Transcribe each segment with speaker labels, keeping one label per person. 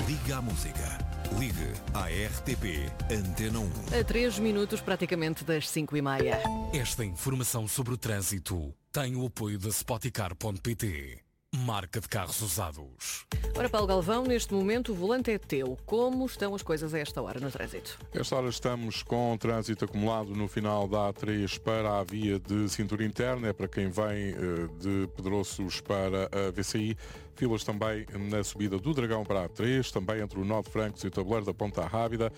Speaker 1: Liga à música. Ligue à RTP Antena 1.
Speaker 2: A 3 minutos praticamente das 5h30.
Speaker 3: Esta informação sobre o trânsito tem o apoio da Spoticar.pt, marca de carros usados.
Speaker 2: Ora, Paulo Galvão, neste momento o volante é teu. Como estão as coisas a esta hora no trânsito?
Speaker 4: Esta hora estamos com trânsito acumulado no final da A3 para a via de cintura interna, é para quem vem de Pedroços para a VCI. Filas também na subida do Dragão para a A3, também entre o Nó de Francos e o Tabuleiro da Ponta Rábida.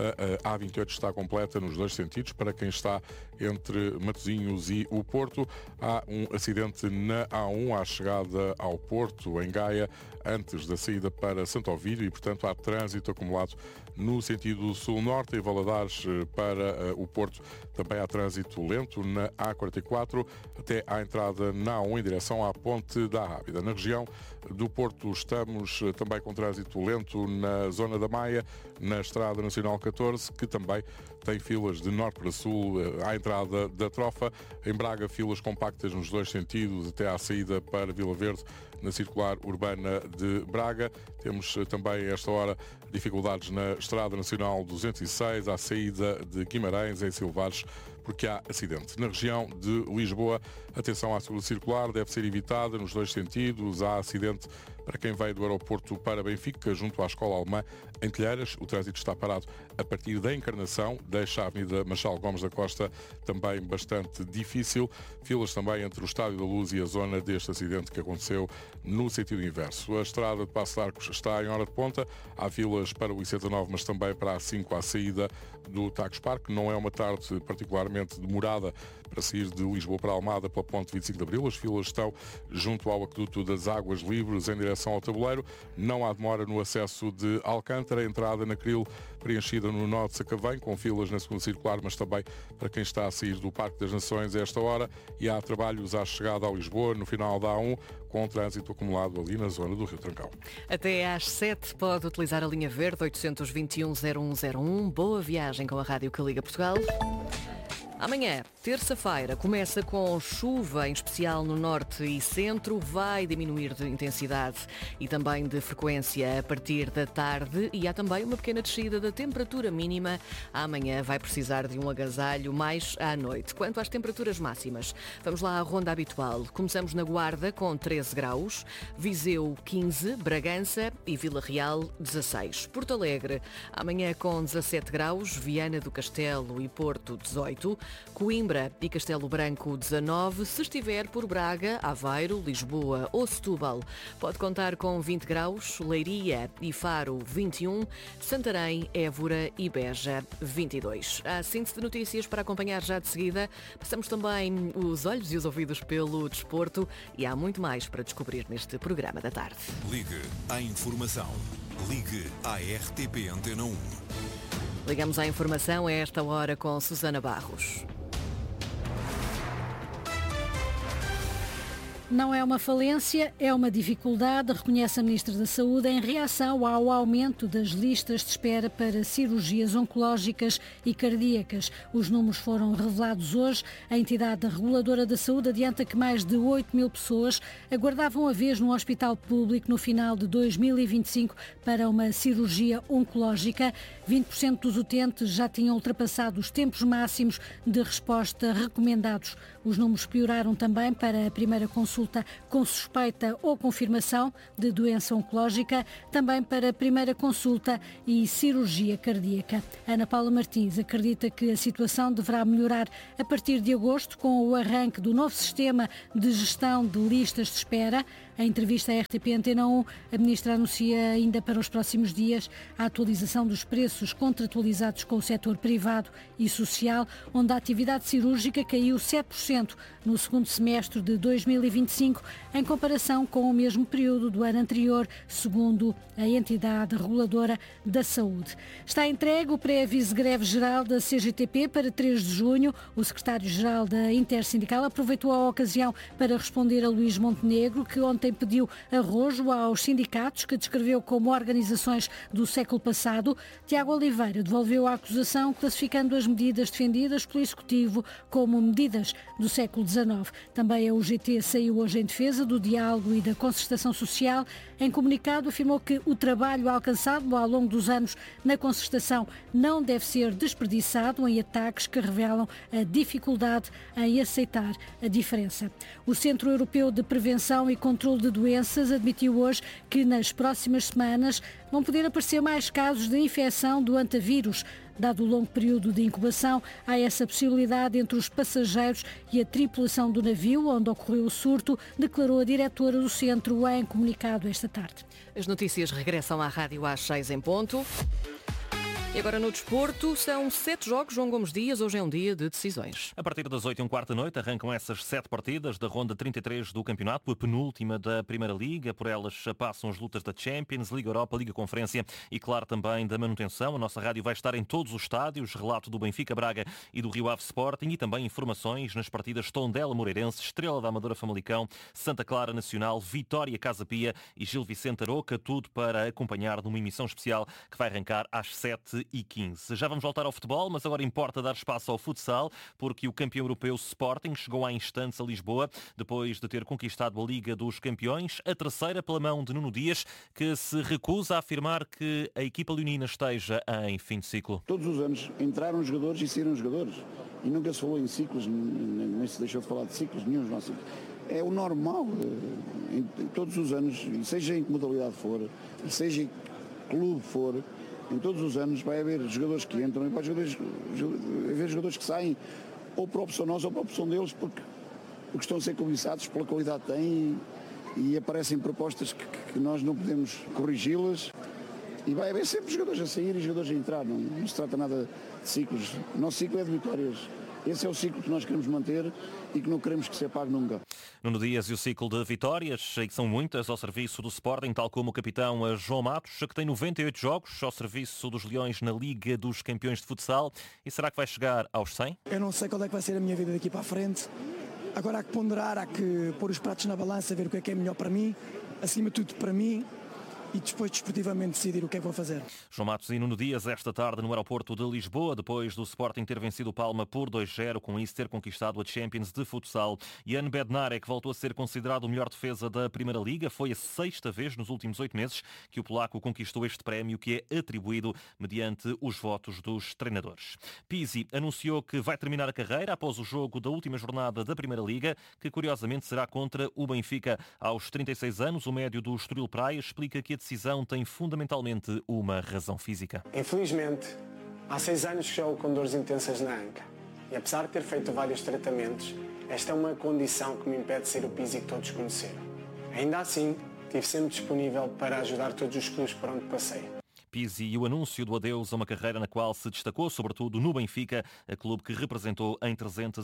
Speaker 4: A A28 está completa nos dois sentidos para quem está entre Matosinhos e o Porto. Há um acidente na A1 à chegada ao Porto, em Gaia, antes da saída para Santo Ovídio e, portanto, há trânsito acumulado no sentido sul-norte. Em Valadares para o Porto também há trânsito lento na A44 até à entrada na A1 em direção à Ponte da Rábida. Na região do Porto estamos também com trânsito lento na zona da Maia, na Estrada Nacional 14, que também tem filas de norte para sul à entrada da Trofa. Em Braga, filas compactas nos dois sentidos até à saída para Vila Verde, na circular urbana de Braga. Temos também, a esta hora, dificuldades na Estrada Nacional 206, à saída de Guimarães, em Silvares, porque há acidente. Na região de Lisboa, atenção à segurança circular, deve ser evitada nos dois sentidos. Há acidente para quem veio do aeroporto para Benfica, junto à Escola Alemã, em Telheiras. O trânsito está parado a partir da Encarnação, deixa a Avenida Marchal Gomes da Costa também bastante difícil. Filas também entre o Estádio da Luz e a zona deste acidente que aconteceu no sentido inverso. A estrada de Passo de Arcos está em hora de ponta. Há filas para o I-109, mas também para a A5 à saída do Tagus Parque. Não é uma tarde particularmente demorada para sair de Lisboa para Almada pela ponte 25 de Abril. As filas estão junto ao aqueduto das Águas Livres em direção ao Tabuleiro. Não há demora no acesso de Alcântara. A entrada na Cril preenchida no nó de Sacavém, com filas na segunda circular, mas também para quem está a sair do Parque das Nações a esta hora. E há trabalhos à chegada a Lisboa, no final da A1, com trânsito acumulado ali na zona do Rio Trancão.
Speaker 2: Até às 7 pode utilizar a linha verde 821-0101. Boa viagem com a Rádio que Liga Portugal. Amanhã, terça-feira, começa com chuva, em especial no norte e centro. Vai diminuir de intensidade e também de frequência a partir da tarde. E há também uma pequena descida da temperatura mínima. Amanhã vai precisar de um agasalho mais à noite. Quanto às temperaturas máximas, vamos lá à ronda habitual. Começamos na Guarda com 13 graus, Viseu 15, Bragança e Vila Real 16. Porto Alegre, amanhã com 17 graus, Viana do Castelo e Porto 18. Coimbra e Castelo Branco 19, se estiver por Braga, Aveiro, Lisboa ou Setúbal, pode contar com 20 graus, Leiria e Faro 21, Santarém, Évora e Beja 22. Há síntese de notícias para acompanhar já de seguida. Passamos também os olhos e os ouvidos pelo desporto e há muito mais para descobrir neste programa da tarde.
Speaker 1: Ligue à informação. Ligue à RTP Antena 1.
Speaker 2: Ligamos à informação a esta hora com Susana Barros.
Speaker 5: Não é uma falência, é uma dificuldade, reconhece a Ministra da Saúde em reação ao aumento das listas de espera para cirurgias oncológicas e cardíacas. Os números foram revelados hoje. A entidade reguladora da saúde adianta que mais de 8 mil pessoas aguardavam a vez no hospital público no final de 2025 para uma cirurgia oncológica. 20% dos utentes já tinham ultrapassado os tempos máximos de resposta recomendados. Os números pioraram também para a primeira consulta com suspeita ou confirmação de doença oncológica, também para a primeira consulta e cirurgia cardíaca. Ana Paula Martins acredita que a situação deverá melhorar a partir de agosto com o arranque do novo sistema de gestão de listas de espera. Em entrevista à RTP Antena 1, a Ministra anuncia ainda para os próximos dias a atualização dos preços contratualizados com o setor privado e social, onde a atividade cirúrgica caiu 7% no segundo semestre de 2025, em comparação com o mesmo período do ano anterior, segundo a entidade reguladora da saúde. Está entregue o pré-aviso de greve geral da CGTP para 3 de junho. O secretário-geral da Intersindical aproveitou a ocasião para responder a Luís Montenegro, que ontem pediu arrojo aos sindicatos, que descreveu como organizações do século passado. Tiago Oliveira devolveu a acusação, classificando as medidas defendidas pelo Executivo como medidas do século XIX. Também a UGT saiu saiu hoje em defesa do diálogo e da concertação social. Em comunicado afirmou que o trabalho alcançado ao longo dos anos na concertação não deve ser desperdiçado em ataques que revelam a dificuldade em aceitar a diferença. O Centro Europeu de Prevenção e Controlo de Doenças admitiu hoje que nas próximas semanas vão poder aparecer mais casos de infecção do hantavírus. Dado o longo período de incubação, há essa possibilidade entre os passageiros e a tripulação do navio onde ocorreu o surto, declarou a diretora do centro em comunicado esta tarde.
Speaker 2: As notícias regressam à rádio às 6 em ponto. E agora no desporto, são 7 jogos, João Gomes Dias, hoje é um dia de decisões.
Speaker 6: A partir das 8h15 da noite arrancam essas 7 partidas da ronda 33 do campeonato, a penúltima da Primeira Liga. Por elas passam as lutas da Champions, Liga Europa, Liga Conferência e, claro, também da manutenção. A nossa rádio vai estar em todos os estádios, relato do Benfica Braga e do Rio Ave Sporting e também informações nas partidas Tondela Moreirense, Estrela da Amadora Famalicão, Santa Clara Nacional, Vitória Casa Pia e Gil Vicente Aroca, tudo para acompanhar numa emissão especial que vai arrancar às 7h15. Já vamos voltar ao futebol, mas agora importa dar espaço ao futsal, porque o campeão europeu Sporting chegou há instantes a Lisboa, depois de ter conquistado a Liga dos Campeões, a terceira pela mão de Nuno Dias, que se recusa a afirmar que a equipa leonina esteja em fim de ciclo.
Speaker 7: Todos os anos entraram jogadores e saíram jogadores, e nunca se falou em ciclos, nem se deixou de falar de ciclos, nenhum dos ciclos. É o normal, em todos os anos, seja em que modalidade for, seja em que clube for, em todos os anos vai haver jogadores que entram e vai haver jogadores que saem, ou por opção nossa ou por opção deles, porque estão a ser cobiçados pela qualidade que têm e aparecem propostas que nós não podemos corrigi-las. E vai haver sempre jogadores a sair e jogadores a entrar. Não se trata nada de ciclos. O nosso ciclo é de vitórias. Esse é o ciclo que nós queremos manter e que não queremos que se apague nunca.
Speaker 6: Nuno Dias e o ciclo de vitórias, que são muitas ao serviço do Sporting, tal como o capitão João Matos, que tem 98 jogos ao serviço dos Leões na Liga dos Campeões de Futsal. E será que vai chegar aos 100?
Speaker 8: Eu não sei qual é que vai ser a minha vida daqui para a frente. Agora há que ponderar, há que pôr os pratos na balança, ver o que é melhor para mim, acima de tudo para mim, e depois desportivamente decidir o que é que vou fazer.
Speaker 6: João Matos e Nuno Dias esta tarde no aeroporto de Lisboa, depois do Sporting ter vencido o Palma por 2-0, com isso ter conquistado a Champions de futsal. Jan Bednarek voltou a ser considerado o melhor defesa da Primeira Liga. Foi a 6ª vez nos últimos 8 meses que o polaco conquistou este prémio, que é atribuído mediante os votos dos treinadores. Pizzi anunciou que vai terminar a carreira após o jogo da última jornada da Primeira Liga, que curiosamente será contra o Benfica. Aos 36 anos, o médio do Estoril Praia explica que a decisão tem fundamentalmente uma razão física.
Speaker 9: Infelizmente, há 6 anos que jogo com dores intensas na anca. E apesar de ter feito vários tratamentos, esta é uma condição que me impede de ser o Pizzi que todos conheceram. Ainda assim, estive sempre disponível para ajudar todos os clubes por onde passei.
Speaker 6: Pizzi e o anúncio do adeus a uma carreira na qual se destacou, sobretudo no Benfica, a clube que representou em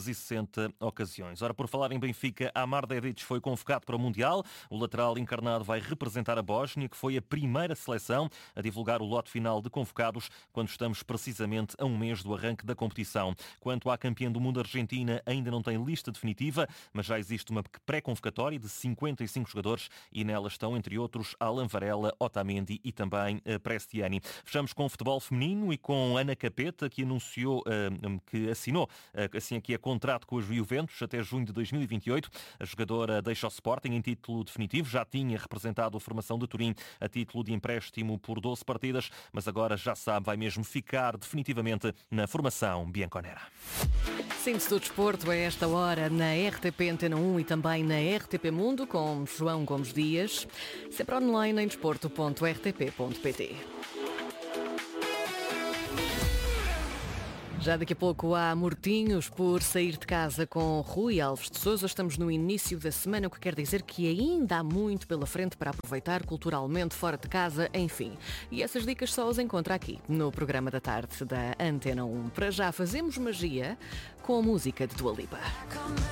Speaker 6: 360 ocasiões. Ora, por falar em Benfica, Amar Dedić foi convocado para o Mundial. O lateral encarnado vai representar a Bósnia, que foi a primeira seleção a divulgar o lote final de convocados, quando estamos precisamente a um mês do arranque da competição. Quanto à campeã do mundo Argentina, ainda não tem lista definitiva, mas já existe uma pré-convocatória de 55 jogadores e nela estão, entre outros, Alan Varela, Otamendi e também Prestiani. Fechamos com o futebol feminino e com Ana Capeta, que anunciou que assinou assim aqui contrato com a Juventus até junho de 2028. A jogadora deixa o Sporting em título definitivo, já tinha representado a formação de Turim a título de empréstimo por 12 partidas, mas agora já sabe, vai mesmo ficar definitivamente na formação bianconera.
Speaker 2: Síntese do desporto a esta hora na RTP Antena 1 e também na RTP Mundo com João Gomes Dias, sempre online em desporto.rtp.pt. Já daqui a pouco há mortinhos por sair de casa com Rui Alves de Sousa. Estamos no início da semana, o que quer dizer que ainda há muito pela frente para aproveitar culturalmente fora de casa, enfim. E essas dicas só as encontra aqui, no programa da tarde da Antena 1. Para já fazemos magia com a música de Dua Lipa.